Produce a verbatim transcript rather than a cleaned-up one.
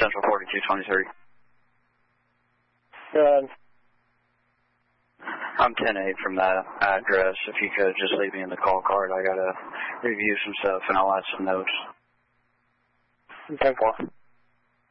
Central forty-two twenty-three. Good. I'm ten eight from that address. If you could just leave me in the call card, I got to review some stuff and I'll add some notes. ten four.